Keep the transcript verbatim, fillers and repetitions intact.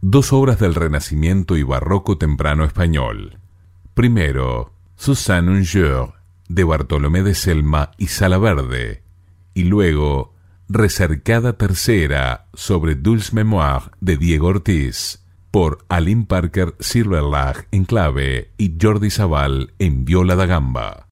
dos obras del Renacimiento y Barroco temprano español. Primero, Suzanne un jour, de Bartolomé de Selma y Salaverde, y luego Recercada tercera sobre Dulce Mémoire de Diego Ortiz, por Aline Parker Silverlag en clave y Jordi Sabal en viola da gamba.